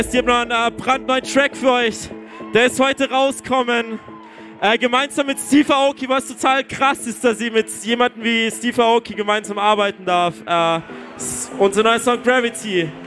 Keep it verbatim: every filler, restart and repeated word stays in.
Ich habe noch einen äh, brandneuen Track für euch. Der ist heute rausgekommen. Äh, gemeinsam mit Steve Aoki, was total krass ist, dass ich mit jemandem wie Steve Aoki gemeinsam arbeiten darf. Äh, unser neuer Song Gravity.